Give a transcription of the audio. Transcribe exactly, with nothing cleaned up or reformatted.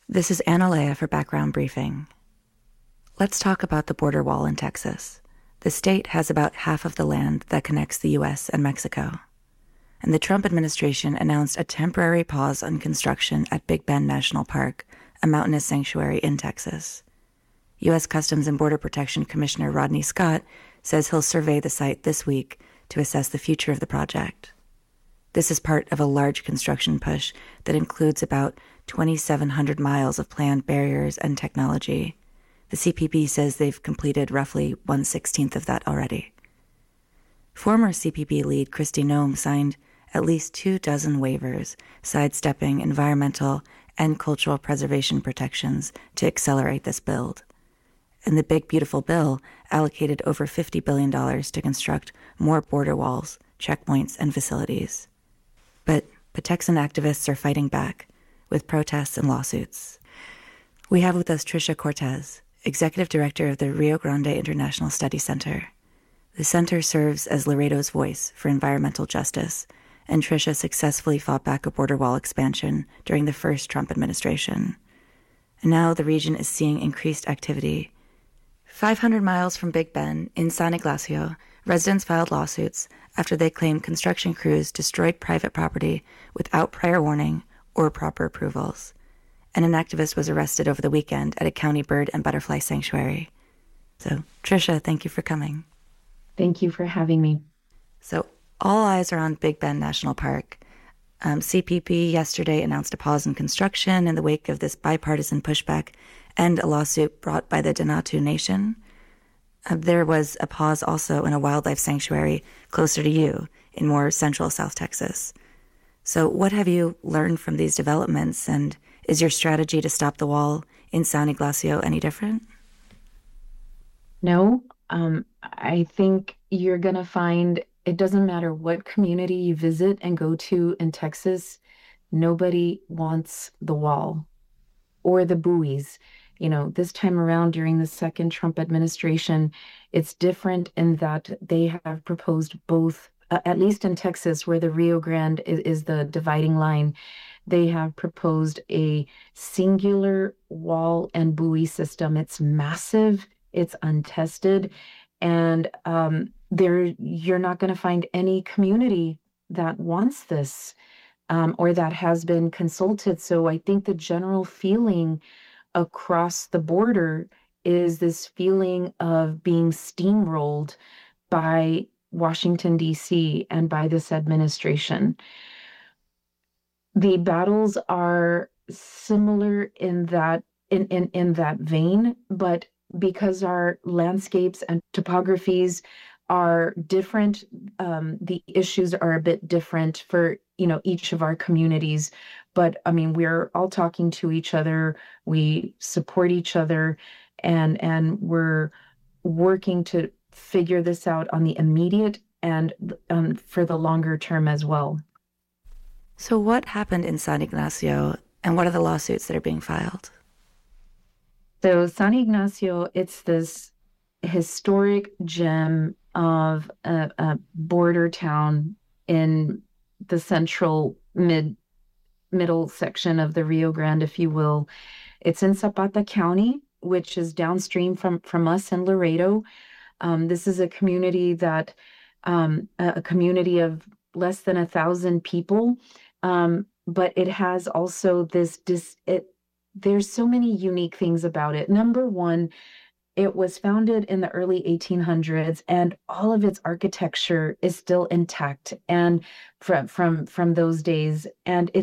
This is Anna Leah for Background Briefing. Let's talk about the border wall in Texas. The state has about half of the land that connects the U S and Mexico. And the Trump administration announced a temporary pause on construction at Big Bend National Park, a mountainous sanctuary in Texas. U S Customs and Border Protection Commissioner Rodney Scott says he'll survey the site this week to assess the future of the project. This is part of a large construction push that includes about twenty-seven hundred miles of planned barriers and technology. The C P B says they've completed roughly one sixteenth of that already. Former C P B lead Kristi Noem signed at least two dozen waivers, sidestepping environmental and cultural preservation protections to accelerate this build. And the Big Beautiful Bill allocated over fifty billion dollars to construct more border walls, checkpoints, and facilities. But Texan activists are fighting back with protests and lawsuits. We have with us Tricia Cortez, Executive Director of the Rio Grande International Study Center. The center serves as Laredo's voice for environmental justice, and Tricia successfully fought back a border wall expansion during the first Trump administration. And now the region is seeing increased activity. five hundred miles from Big Bend, in San Ignacio, residents filed lawsuits after they claimed construction crews destroyed private property without prior warning or proper approvals. And an activist was arrested over the weekend at a county bird and butterfly sanctuary. So, Tricia, thank you for coming. Thank you for having me. So, all eyes are on Big Bend National Park. Um, C P B yesterday announced a pause in construction in the wake of this bipartisan pushback and a lawsuit brought by the Denatu Nation. Uh, there was a pause also in a wildlife sanctuary closer to you in more central South Texas. So what have you learned from these developments, and is your strategy to stop the wall in San Ignacio any different? No, um, I think you're going to find it doesn't matter what community you visit and go to in Texas, nobody wants the wall or the buoys. You know, this time around during the second Trump administration, it's different in that they have proposed both, uh, at least in Texas, where the Rio Grande is, is the dividing line. They have proposed a singular wall and buoy system. It's massive, it's untested, and um, there you're not going to find any community that wants this um, or that has been consulted. So I think the general feeling across the border is this feeling of being steamrolled by Washington, D C, and by this administration. The battles are similar in that in, in, in that vein, but because our landscapes and topographies are different, um, the issues are a bit different for, you know, each of our communities. But I mean, we're all talking to each other. We support each other, and and we're working to figure this out on the immediate and um, for the longer term as well. So what happened in San Ignacio, and what are the lawsuits that are being filed? So San Ignacio, it's this historic gem of a, a border town in the central mid middle section of the Rio Grande, if you will. It's in Zapata County, which is downstream from, from us in Laredo. Um, this is a community that, um, a community of less than a thousand people, um, but it has also this, dis, it, there's so many unique things about it. Number one, it was founded in the early eighteen hundreds, and all of its architecture is still intact and from from from those days. And